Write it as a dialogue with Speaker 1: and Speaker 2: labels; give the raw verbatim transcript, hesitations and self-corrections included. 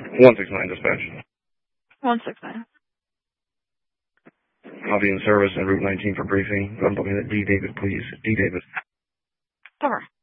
Speaker 1: one six nine dispatch.
Speaker 2: one six nine.
Speaker 1: I'll be in service on Route nineteen for briefing. I'm looking at D. David, please. D. David.
Speaker 2: Over.